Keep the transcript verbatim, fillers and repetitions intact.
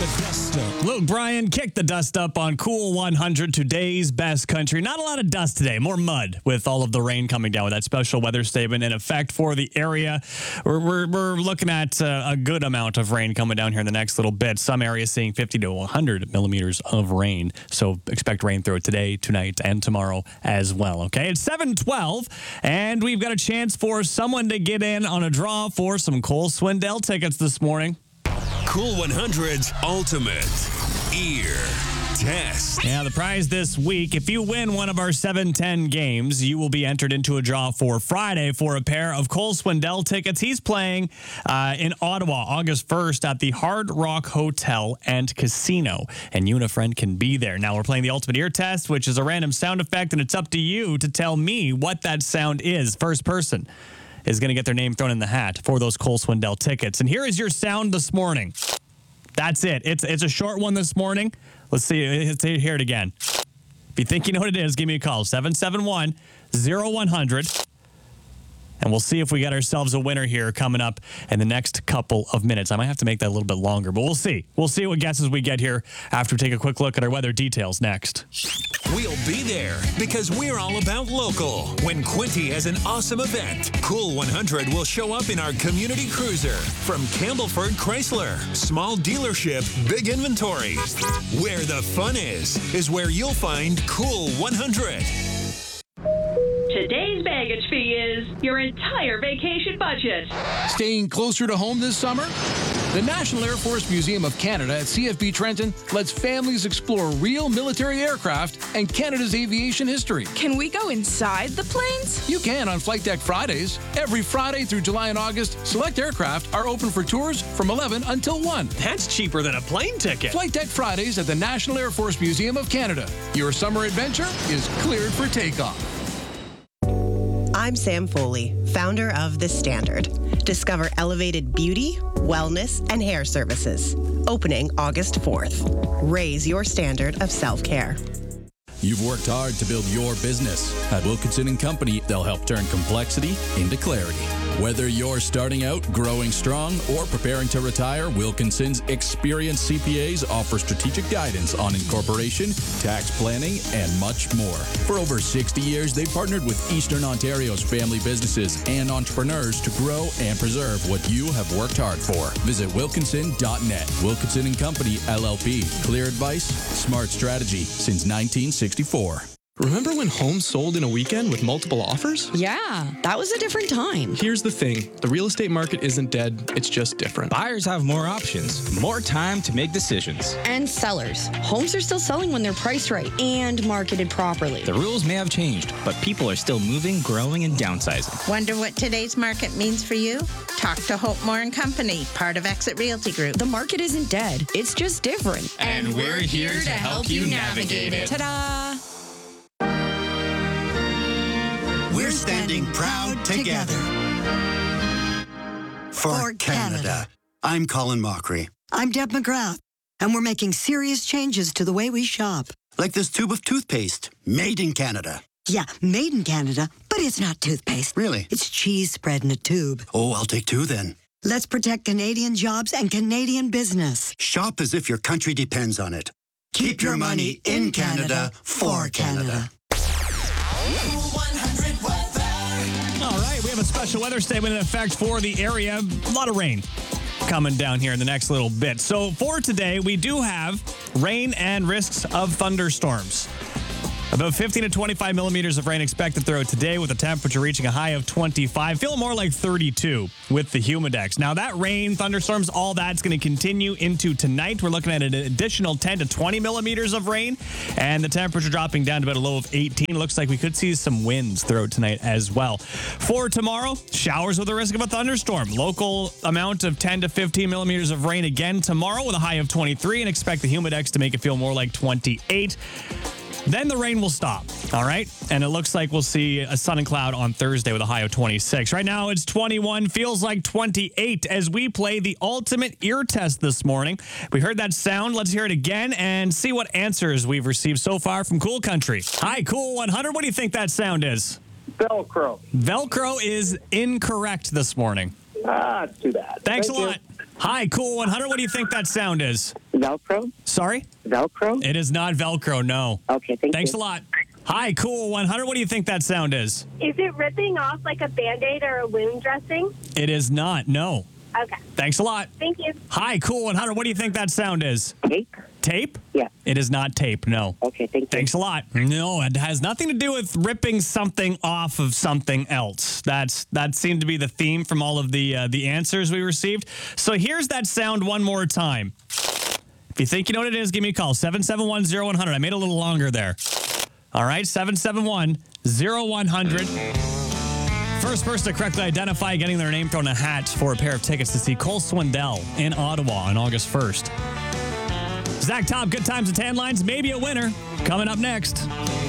the dust up. Luke Bryan, kick the dust up on Cool one hundred, today's best country. Not a lot of dust today, more mud with all of the rain coming down with that special weather statement in effect for the area. We're, we're, we're looking at uh, a good amount of rain coming down here in the next little bit. Some areas seeing fifty to one hundred millimeters of rain. So expect rain throughout today, tonight, and tomorrow as well. Okay, it's seven twelve, and we've got a chance for someone to get in on a draw for some Cole Swindell tickets this morning. Cool one hundred's Ultimate Ear Test. Yeah, the prize this week, if you win one of our seven ten games, you will be entered into a draw for Friday for a pair of Cole Swindell tickets. He's playing uh, in Ottawa August first at the Hard Rock Hotel and Casino, and you and a friend can be there. Now, we're playing the Ultimate Ear Test, which is a random sound effect, and it's up to you to tell me what that sound is. First person is going to get their name thrown in the hat for those Cole Swindell tickets. And here is your sound this morning. That's it. It's it's a short one this morning. Let's see. Let's hear it again. If you think you know what it is, give me a call. seven seven one, zero one hundred. And we'll see if we got ourselves a winner here coming up in the next couple of minutes. I might have to make that a little bit longer, but we'll see. We'll see what guesses we get here after we take a quick look at our weather details next. We'll be there because we're all about local. When Quinty has an awesome event, Cool one hundred will show up in our community cruiser. From Campbellford Chrysler, small dealership, big inventory. Where the fun is, is where you'll find Cool one hundred. Today's baggage fee is your entire vacation budget. Staying closer to home this summer? The National Air Force Museum of Canada at C F B Trenton lets families explore real military aircraft and Canada's aviation history. Can we go inside the planes? You can on Flight Deck Fridays. Every Friday through July and August, select aircraft are open for tours from eleven until one. That's cheaper than a plane ticket. Flight Deck Fridays at the National Air Force Museum of Canada. Your summer adventure is cleared for takeoff. I'm Sam Foley, founder of The Standard. Discover elevated beauty, wellness, and hair services. Opening August fourth. Raise your standard of self-care. You've worked hard to build your business. At Wilkinson and Company, they'll help turn complexity into clarity. Whether you're starting out, growing strong, or preparing to retire, Wilkinson's experienced C P As offer strategic guidance on incorporation, tax planning, and much more. For over sixty years, they've partnered with Eastern Ontario's family businesses and entrepreneurs to grow and preserve what you have worked hard for. Visit wilkinson dot net. Wilkinson and Company, L L P. Clear advice, smart strategy since nineteen sixty-four. Remember when homes sold in a weekend with multiple offers? Yeah, that was a different time. Here's the thing. The real estate market isn't dead. It's just different. Buyers have more options, more time to make decisions. And sellers. Homes are still selling when they're priced right and marketed properly. The rules may have changed, but people are still moving, growing, and downsizing. Wonder what today's market means for you? Talk to Hope Moore and Company, part of Exit Realty Group. The market isn't dead. It's just different. And, and we're here to help you navigate it. Ta-da! We're standing proud together for Canada. I'm Colin Mockery. I'm Deb McGrath, and we're making serious changes to the way we shop. Like this tube of toothpaste, made in Canada. Yeah, made in Canada, but it's not toothpaste. Really? It's cheese spread in a tube. Oh, I'll take two then. Let's protect Canadian jobs and Canadian business. Shop as if your country depends on it. Keep your money in Canada for Canada. All right, we have a special weather statement in effect for the area. A lot of rain coming down here in the next little bit. So for today, we do have rain and risks of thunderstorms. About fifteen to twenty-five millimeters of rain expected throughout today with a temperature reaching a high of twenty-five. Feeling more like thirty-two with the humidex. Now that rain, thunderstorms, all that's going to continue into tonight. We're looking at an additional ten to twenty millimeters of rain and the temperature dropping down to about a low of eighteen. Looks like we could see some winds throughout tonight as well. For tomorrow, showers with a risk of a thunderstorm. Local amount of ten to fifteen millimeters of rain again tomorrow with a high of twenty-three, and expect the humidex to make it feel more like twenty-eight. Then the rain will stop, all right? And it looks like we'll see a sun and cloud on Thursday with a high of twenty-six. Right now it's twenty-one, feels like twenty-eight as we play the ultimate ear test this morning. We heard that sound. Let's hear it again and see what answers we've received so far from Cool Country. Hi, Cool one hundred. What do you think that sound is? Velcro. Velcro is incorrect this morning. Ah, it's too bad. Thanks Thank a you. lot. Hi, Cool one hundred. What do you think that sound is? Velcro? Sorry? Velcro? It is not Velcro, no. Okay, thank Thanks you. a lot. Hi, Cool one hundred. What do you think that sound is? Is it ripping off like a Band-Aid or a wound dressing? It is not, no. Okay. Thanks a lot. Thank you. Hi, Cool one hundred. What do you think that sound is? Tape? Tape? Yeah. It is not tape, no. Okay, thank you. Thanks a lot. No, it has nothing to do with ripping something off of something else. That's That seemed to be the theme from all of the uh, the answers we received. So here's that sound one more time. If you think you know what it is, give me a call. seven seven one, zero one zero zero. I made it a little longer there. All right, seven seven one, zero one zero zero. First person to correctly identify getting their name thrown in a hat for a pair of tickets to see Cole Swindell in Ottawa on August first. Zach Top, Good Times and Tan Lines, maybe a winner. Coming up next.